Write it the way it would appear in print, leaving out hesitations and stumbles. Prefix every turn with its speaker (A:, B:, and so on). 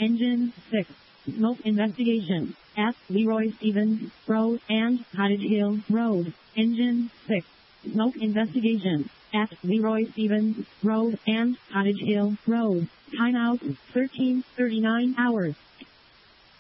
A: Engine 6. Smoke investigation at Leroy Stevens Road and Cottage Hill Road. Engine 6. Smoke investigation at Leroy Stevens Road and Cottage Hill Road. Timeout 13:39 hours.